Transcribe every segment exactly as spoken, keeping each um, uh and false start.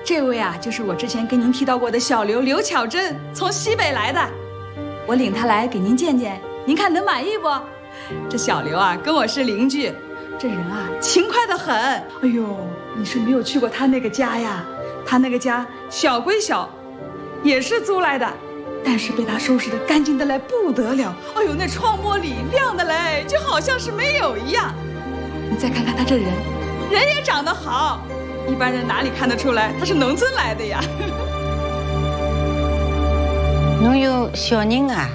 这位啊，就是我之前跟您提到过的小刘刘巧珍，从西北来的。我领她来给您见见，您看能满意不？这小刘啊，跟我是邻居，这人啊勤快得很。哎呦，你是没有去过他那个家呀？他那个家小归小，也是租来的，但是被他收拾得干净得来不得了。哎呦，那窗玻璃亮得来，就好像是没有一样。你再看看他这人，人也长得好。一般人哪里看得出来他是农村来的呀？ 侬有小人啊？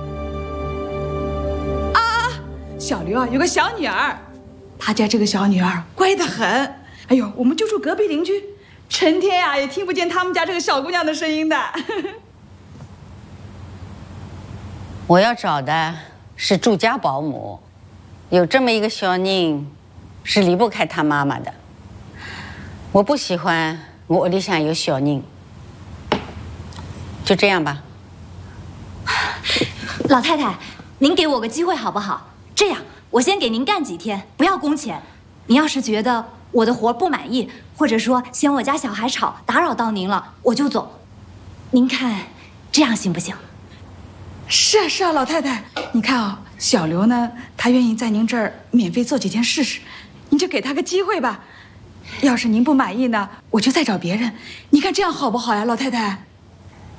啊，小刘啊有个小女儿，他家这个小女儿乖得很。哎呦，我们就住隔壁邻居，成天呀、啊、也听不见他们家这个小姑娘的声音的。 我要找的是住家保姆，有这么一个小人，是离不开他妈妈的。我不喜欢我屋里向有小人，就这样吧。 老太太，您给我个机会好不好？这样，我先给您干几天，不要工钱。您要是觉得我的活不满意，或者说嫌我家小孩吵，打扰到您了，我就走。您看，这样行不行？ 是啊是啊，老太太，你看啊、哦，小刘呢，他愿意在您这儿免费做几天试试，您就给他个机会吧。要是您不满意呢，我就再找别人。你看这样好不好呀，老太太？